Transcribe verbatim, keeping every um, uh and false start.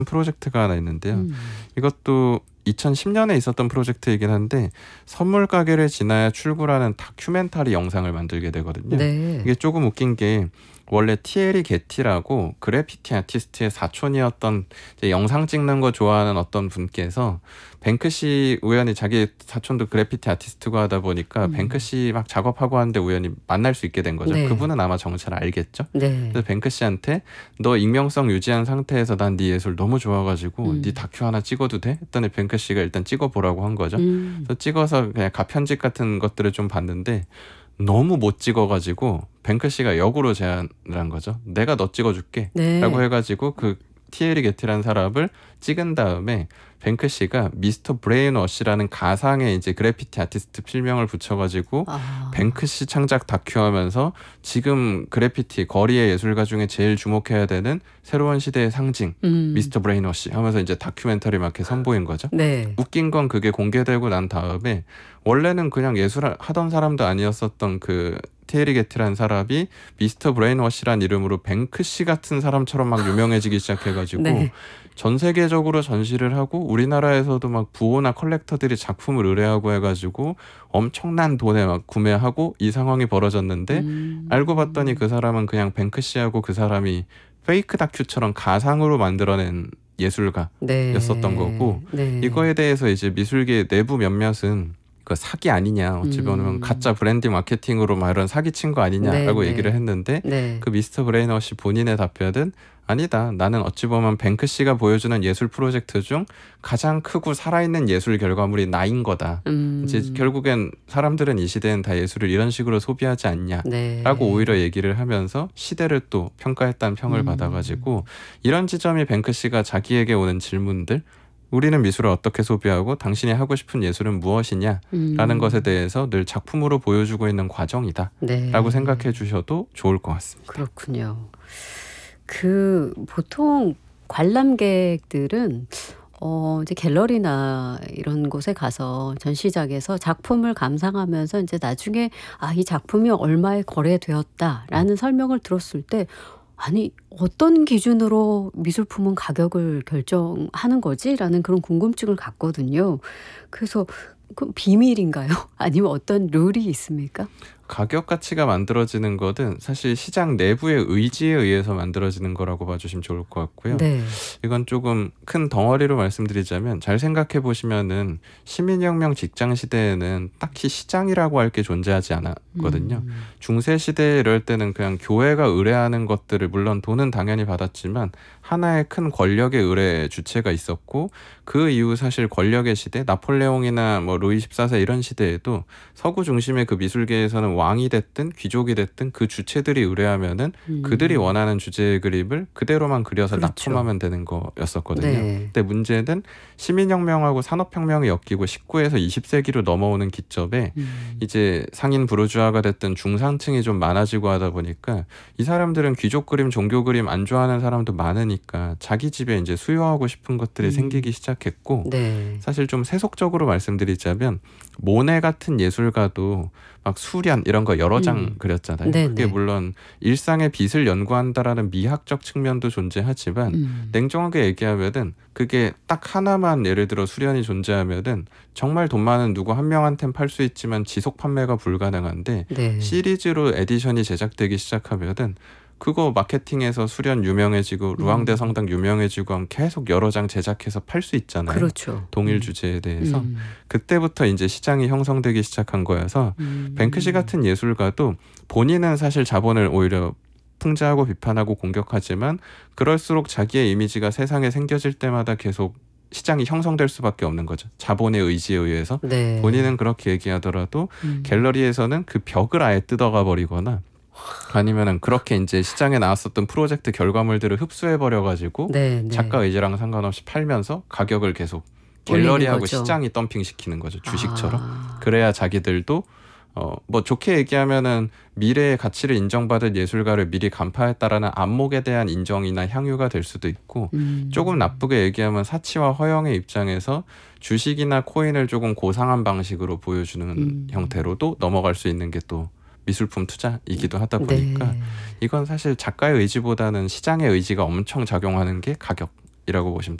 프로젝트가 하나 있는데요. 음. 이것도 이천십 년에 있었던 프로젝트이긴 한데 선물 가게를 지나야 출구라는 다큐멘터리 영상을 만들게 되거든요. 네. 이게 조금 웃긴 게 원래 티에리 게티라고 그래피티 아티스트의 사촌이었던 이제 영상 찍는 거 좋아하는 어떤 분께서 뱅크시 우연히 자기 사촌도 그래피티 아티스트고 하다 보니까 음. 뱅크시 막 작업하고 하는데 우연히 만날 수 있게 된 거죠. 네. 그분은 아마 정체를 알겠죠. 네. 그래서 뱅크시한테 너 익명성 유지한 상태에서 난 네 예술 너무 좋아가지고 음. 네 다큐 하나 찍어도 돼? 했더니 뱅크시가 일단 찍어보라고 한 거죠. 음. 그래서 찍어서 그냥 가편집 같은 것들을 좀 봤는데 너무 못 찍어가지고 뱅크시가 역으로 제안을 한 거죠. 내가 너 찍어줄게 네. 라고 해가지고 그 티에리 게티라는 사람을 찍은 다음에 뱅크시가 미스터 브레인워시라는 가상의 이제 그래피티 아티스트 필명을 붙여가지고 아. 뱅크시 창작 다큐하면서 지금 그래피티 거리의 예술가 중에 제일 주목해야 되는 새로운 시대의 상징 음. 미스터 브레인워시 하면서 이제 다큐멘터리 막 이렇게 선보인 거죠. 네. 웃긴 건 그게 공개되고 난 다음에 원래는 그냥 예술 하던 사람도 아니었었던 그 티에리 게티라는 사람이 미스터 브레인워시란 이름으로 뱅크시 같은 사람처럼 막 유명해지기 시작해가지고 네. 전 세계적으로 전시를 하고 우리나라에서도 막 부호나 컬렉터들이 작품을 의뢰하고 해가지고 엄청난 돈에 막 구매하고 이 상황이 벌어졌는데 음. 알고 봤더니 그 사람은 그냥 뱅크시하고 그 사람이 페이크 다큐처럼 가상으로 만들어낸 예술가였었던 네. 거고 네. 이거에 대해서 이제 미술계 내부 몇몇은 그 사기 아니냐 어찌 보면 음. 가짜 브랜딩 마케팅으로 막 이런 사기 친 거 아니냐라고 네, 얘기를 네. 했는데 네. 그 미스터 브레인워시 본인의 답변은 아니다. 나는 어찌 보면 뱅크시가 보여주는 예술 프로젝트 중 가장 크고 살아있는 예술 결과물이 나인 거다. 음. 이제 결국엔 사람들은 이 시대엔 다 예술을 이런 식으로 소비하지 않냐. 네. 라고 오히려 얘기를 하면서 시대를 또 평가했다는 평을 음. 받아가지고 이런 지점이 뱅크시가 자기에게 오는 질문들 우리는 미술을 어떻게 소비하고 당신이 하고 싶은 예술은 무엇이냐 라는 음. 것에 대해서 늘 작품으로 보여주고 있는 과정이다 네. 라고 생각해 주셔도 좋을 것 같습니다. 그렇군요. 그 보통 관람객들은 어 이제 갤러리나 이런 곳에 가서 전시장에서 작품을 감상하면서 이제 나중에 '아 이 작품이 얼마에 거래되었다.'라는 설명을 들었을 때 '아니 어떤 기준으로 미술품은 가격을 결정하는 거지?'라는 그런 궁금증을 갖거든요. 그래서 그 비밀인가요? 아니면 어떤 룰이 있습니까? 가격 가치가 만들어지는 것은 사실 시장 내부의 의지에 의해서 만들어지는 거라고 봐주시면 좋을 것 같고요. 네. 이건 조금 큰 덩어리로 말씀드리자면 잘 생각해 보시면은 시민혁명 직장 시대에는 딱히 시장이라고 할 게 존재하지 않았거든요. 음. 중세 시대 이럴 때는 그냥 교회가 의뢰하는 것들을 물론 돈은 당연히 받았지만 하나의 큰 권력의 의뢰 주체가 있었고 그 이후 사실 권력의 시대 나폴레옹이나 뭐 루이 십사 세 이런 시대에도 서구 중심의 그 미술계에서는 왕이 됐든 귀족이 됐든 그 주체들이 의뢰하면은 음. 그들이 원하는 주제의 그림을 그대로만 그려서 그렇죠. 납품하면 되는 거였었거든요. 네. 근데 문제는 시민혁명하고 산업혁명이 엮이고 십구에서 이십 세기로 넘어오는 기점에 음. 이제 상인 부르주아가 됐든 중상층이 좀 많아지고 하다 보니까 이 사람들은 귀족 그림, 종교 그림 안 좋아하는 사람도 많으니까 자기 집에 이제 수요하고 싶은 것들이 음. 생기기 시작했고 네. 사실 좀 세속적으로 말씀드리자면 모네 같은 예술가도 막 수련 이런 거 여러 장 음. 그렸잖아요. 네네. 그게 물론 일상의 빛을 연구한다라는 미학적 측면도 존재하지만 음. 냉정하게 얘기하면은 그게 딱 하나만 예를 들어 수련이 존재하면은 정말 돈 많은 누구 한 명한텐 팔 수 있지만 지속 판매가 불가능한데 네. 시리즈로 에디션이 제작되기 시작하면은 그거 마케팅에서 수련 유명해지고 루앙대 음. 성당 유명해지고 하면 계속 여러 장 제작해서 팔 수 있잖아요. 그렇죠. 동일 음. 주제에 대해서. 음. 그때부터 이제 시장이 형성되기 시작한 거여서 음. 뱅크시 같은 예술가도 본인은 사실 자본을 오히려 풍자하고 비판하고 공격하지만 그럴수록 자기의 이미지가 세상에 생겨질 때마다 계속 시장이 형성될 수밖에 없는 거죠. 자본의 의지에 의해서. 네. 본인은 그렇게 얘기하더라도 음. 갤러리에서는 그 벽을 아예 뜯어가 버리거나 아니면은 그렇게 이제 시장에 나왔었던 프로젝트 결과물들을 흡수해 버려 가지고 네, 네. 작가 의지랑 상관없이 팔면서 가격을 계속 올리는 갤러리하고 거죠. 시장이 덤핑 시키는 거죠. 주식처럼. 아. 그래야 자기들도 어 뭐 좋게 얘기하면은 미래의 가치를 인정받을 예술가를 미리 간파했다라는 안목에 대한 인정이나 향유가 될 수도 있고 음. 조금 나쁘게 얘기하면 사치와 허영의 입장에서 주식이나 코인을 조금 고상한 방식으로 보여주는 음. 형태로도 넘어갈 수 있는 게 또 미술품 투자이기도 하다 보니까 네. 이건 사실 작가의 의지보다는 시장의 의지가 엄청 작용하는 게 가격이라고 이라고 보시면